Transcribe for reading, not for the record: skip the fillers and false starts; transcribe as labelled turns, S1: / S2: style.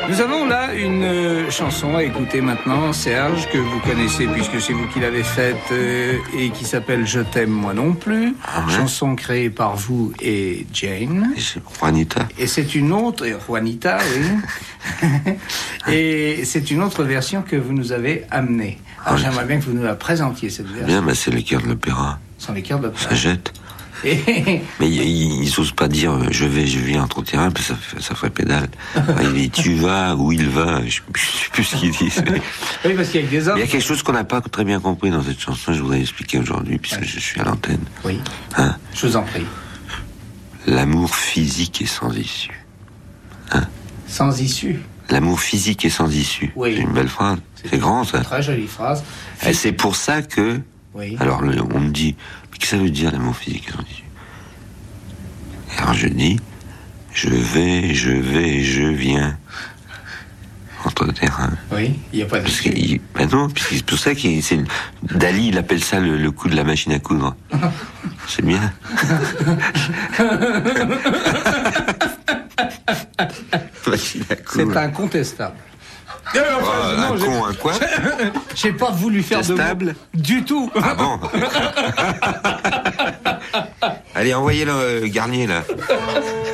S1: Nous avons là une chanson à écouter maintenant, Serge, que vous connaissez puisque c'est vous qui l'avez faite et qui s'appelle Je t'aime moi non plus.
S2: Ah ouais.
S1: Chanson créée par vous et Jane.
S2: Et c'est Juanita.
S1: Et c'est une autre, Juanita, oui. Et c'est une autre version que vous nous avez amenée. Alors j'aimerais bien que vous nous la présentiez, cette version.
S2: Bien, bah, c'est les cœurs de l'opéra.
S1: Ce sont les cœurs de
S2: Ça jette.
S1: Et...
S2: Mais ils osent pas dire je viens entre terrain, parce que ça ferait pédale. Il dit tu vas, où il va, je sais plus ce qu'ils disent.
S1: Oui, parce qu'il y a des hommes.
S2: Il y a quelque chose qu'on n'a pas très bien compris dans cette chanson, je voudrais expliquer aujourd'hui, puisque je suis à l'antenne.
S1: Oui.
S2: Hein?
S1: Je vous en prie.
S2: L'amour physique est sans issue. Hein?
S1: Sans issue.
S2: L'amour physique est sans issue.
S1: Oui.
S2: C'est une belle phrase. C'est grand, ça.
S1: Une très jolie phrase.
S2: Et c'est pour ça que...
S1: Oui.
S2: Alors, on me dit, mais qu'est-ce que ça veut dire, l'amour physique est sans issue? Et alors je dis, je vais, je viens. Entre terrain.
S1: Oui, il n'y a pas de...
S2: Ben non, c'est pour ça que Dali, il appelle ça le coup de la machine à coudre. C'est bien. Machine à coudre.
S1: C'est incontestable.
S2: Un con, un quoi?
S1: J'ai pas voulu faire
S2: Testable
S1: de mots du tout.
S2: Ah bon? Allez, envoyez le Garnier, là.